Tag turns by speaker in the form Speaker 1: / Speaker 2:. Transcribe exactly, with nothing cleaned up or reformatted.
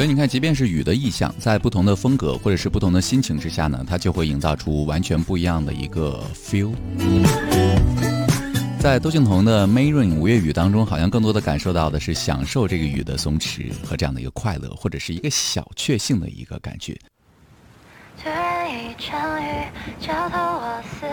Speaker 1: 所以你看，即便是雨的意象，在不同的风格或者是不同的心情之下呢，它就会营造出完全不一样的一个 feel。在窦靖童的《May Rain》五月雨当中，好像更多的感受到的是享受这个雨的松弛和这样的一个快乐，或者是一个小确幸的一个感觉。
Speaker 2: 突然一场雨浇透我思